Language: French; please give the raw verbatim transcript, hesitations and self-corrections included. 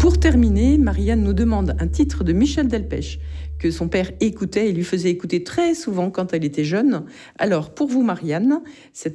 Pour terminer, Marianne nous demande un titre de Michel Delpech que son père écoutait et lui faisait écouter très souvent quand elle était jeune. Alors, pour vous, Marianne, cet